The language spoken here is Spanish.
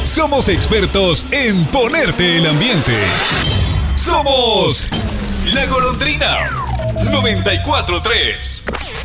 Somos expertos en ponerte el ambiente. Somos La Golondrina 94.3.